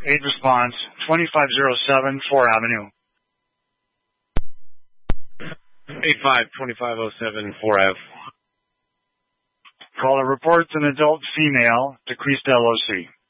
8 response, 2507 4 Avenue. 85-2507 4 Ave. Caller reports an adult female, decreased LOC.